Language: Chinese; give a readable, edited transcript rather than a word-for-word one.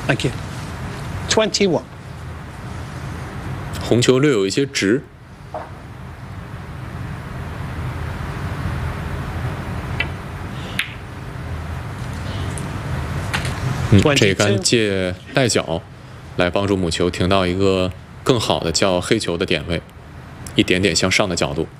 Thank you. 21. 红球略有一些直。这一杆借带脚来帮助母球停到一个更好的叫黑球的点位，一点点向上的角度。